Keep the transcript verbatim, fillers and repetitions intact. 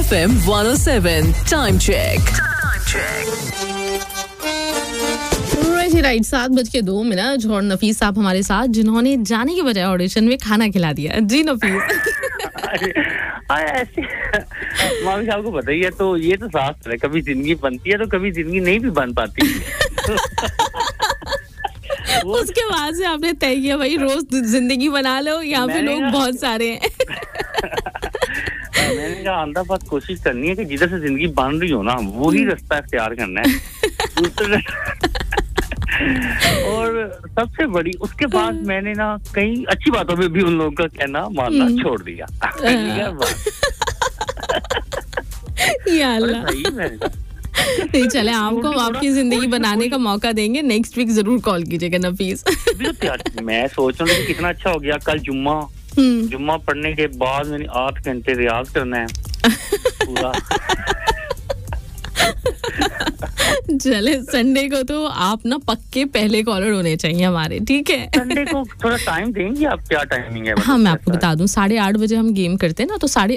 F M one oh seven. Time check. Time check. Right सात बज के दो मिनट और नफीस साहब हमारे साथ जिन्होंने जाने के बजाय ऑडिशन में खाना खिला दिया। जी नफीस। ऐसे मामी साहब को पता ही है, तो ये तो साफ है, कभी जिंदगी बनती है तो कभी जिंदगी नहीं भी बन पाती। उसके बाद से आपने तय किया भाई रोज जिंदगी बना लो, यहाँ पे लोग बहुत सारे हैं। मैंने कहा आंदा बस कोशिश करनी है कि जिधर से जिंदगी बन रही हो ना वही रास्ता इख्तियार करना है। और सबसे बड़ी उसके बाद मैंने ना कई अच्छी बातों में भी उन लोगों का कहना मानना छोड़ दिया। या अल्लाह। नहीं चले, आपको आपकी जिंदगी बनाने का मौका देंगे, नेक्स्ट वीक जरूर कॉल कीजिएगा नफीस। मैं सोच रहा हूँ कितना अच्छा हो गया, कल जुम्मा जुम्मा पढ़ने के बाद मैंने आठ घंटे रियाज करना है पूरा। चले संडे को तो आप ना पक्के पहले कॉलर होने चाहिए हमारे, ठीक है? संडे को थोड़ा टाइम देंगे आप? क्या टाइमिंग है? हाँ मैं आपको बता दूं, साढ़े आठ बजे हम गेम करते हैं ना, तो साढ़े